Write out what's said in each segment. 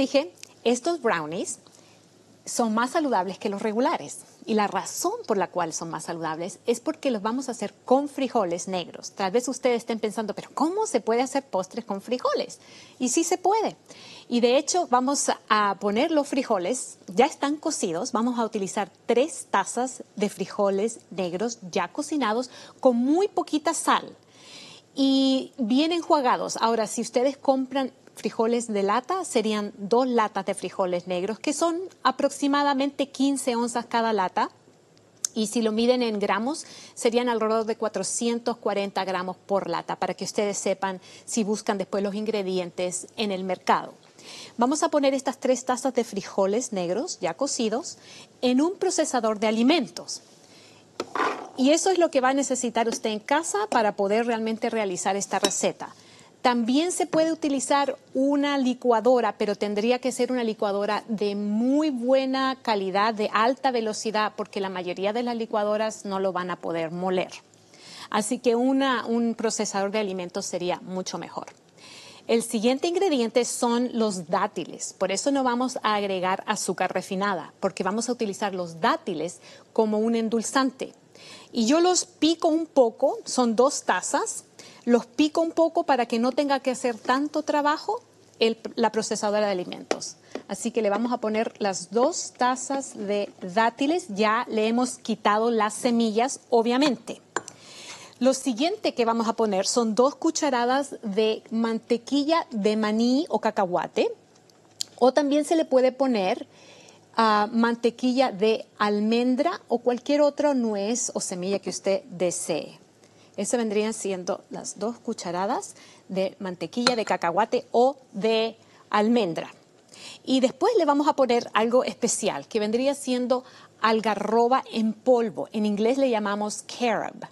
dije, estos brownies son más saludables que los regulares. Y la razón por la cual son más saludables es porque los vamos a hacer con frijoles negros. Tal vez ustedes estén pensando, pero ¿cómo se puede hacer postres con frijoles? Y sí se puede. Y de hecho vamos a poner los frijoles, ya están cocidos, vamos a utilizar 3 tazas de frijoles negros ya cocinados con muy poquita sal y bien enjuagados. Ahora, si ustedes compran frijoles de lata, serían 2 latas de frijoles negros, que son aproximadamente 15 onzas cada lata. Y si lo miden en gramos, serían alrededor de 440 gramos por lata, para que ustedes sepan si buscan después los ingredientes en el mercado. Vamos a poner estas 3 tazas de frijoles negros ya cocidos en un procesador de alimentos. Y eso es lo que va a necesitar usted en casa para poder realmente realizar esta receta. También se puede utilizar una licuadora, pero tendría que ser una licuadora de muy buena calidad, de alta velocidad, porque la mayoría de las licuadoras no lo van a poder moler. Así que un procesador de alimentos sería mucho mejor. El siguiente ingrediente son los dátiles. Por eso no vamos a agregar azúcar refinada, porque vamos a utilizar los dátiles como un endulzante. Y yo los pico un poco, son 2 tazas. Los pico un poco para que no tenga que hacer tanto trabajo la procesadora de alimentos. Así que le vamos a poner las 2 tazas de dátiles. Ya le hemos quitado las semillas, obviamente. Lo siguiente que vamos a poner son 2 cucharadas de mantequilla de maní o cacahuate. O también se le puede poner mantequilla de almendra o cualquier otra nuez o semilla que usted desee. Eso vendrían siendo las 2 cucharadas de mantequilla de cacahuate o de almendra. Y después le vamos a poner algo especial, que vendría siendo algarroba en polvo. En inglés le llamamos carob.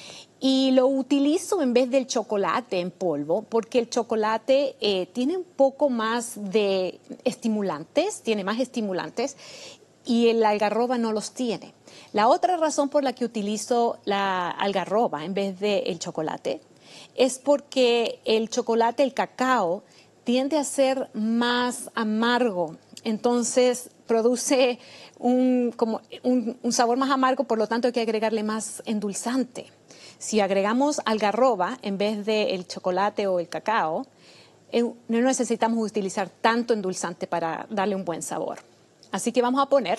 Y lo utilizo en vez del chocolate en polvo, porque el chocolate tiene un poco más de estimulantes, tiene más estimulantes, y el algarroba no los tiene. La otra razón por la que utilizo la algarroba en vez del chocolate es porque el chocolate, el cacao, tiende a ser más amargo. Entonces produce un sabor más amargo, por lo tanto hay que agregarle más endulzante. Si agregamos algarroba en vez del chocolate o el cacao, no necesitamos utilizar tanto endulzante para darle un buen sabor. Así que vamos a poner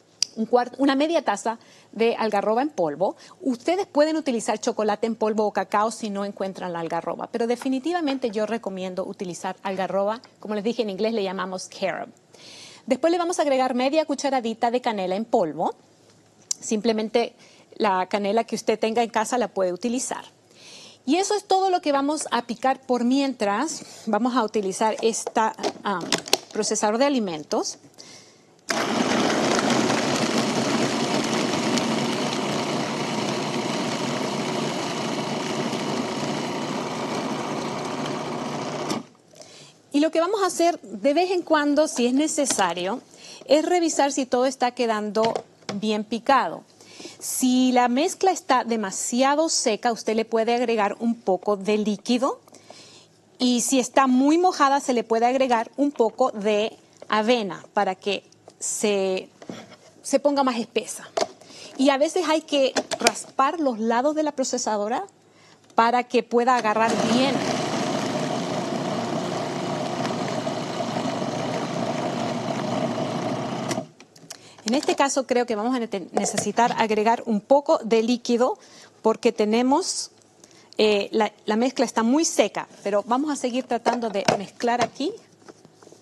una media taza de algarroba en polvo. Ustedes pueden utilizar chocolate en polvo o cacao si no encuentran la algarroba, pero definitivamente yo recomiendo utilizar algarroba. Como les dije, en inglés le llamamos carob. Después le vamos a agregar media cucharadita de canela en polvo. Simplemente la canela que usted tenga en casa la puede utilizar. Y eso es todo lo que vamos a picar por mientras. Vamos a utilizar este procesador de alimentos. Y lo que vamos a hacer de vez en cuando, si es necesario, es revisar si todo está quedando bien picado. Si la mezcla está demasiado seca, usted le puede agregar un poco de líquido. Y si está muy mojada, se le puede agregar un poco de avena para que se ponga más espesa. Y a veces hay que raspar los lados de la procesadora para que pueda agarrar bien. En este caso creo que vamos a necesitar agregar un poco de líquido porque tenemos, la mezcla está muy seca, pero vamos a seguir tratando de mezclar aquí